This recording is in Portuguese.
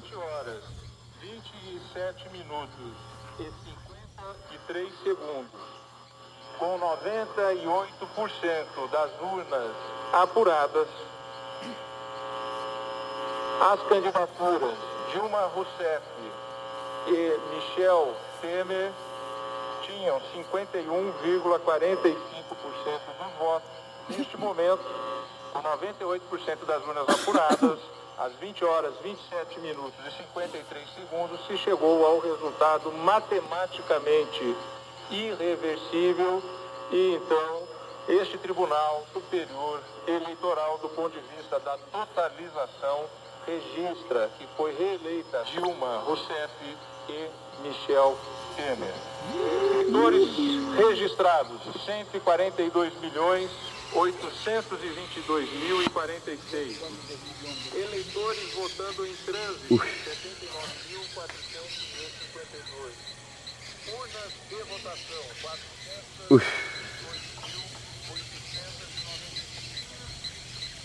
20 horas, 27 minutos e 53 segundos, com 98% das urnas apuradas, as candidaturas Dilma Rousseff e Michel Temer tinham 51,45% dos votos. Neste momento, com 98% das urnas apuradas, às 20 horas, 27 minutos e 53 segundos, se chegou ao resultado matematicamente irreversível e, então, este Tribunal Superior Eleitoral, do ponto de vista da totalização, registra que foi reeleita Dilma Rousseff e Michel Temer. Eleitores registrados, 142.822.046. Eleitores votando em trânsito, 79.452. Urnas de votação, 400.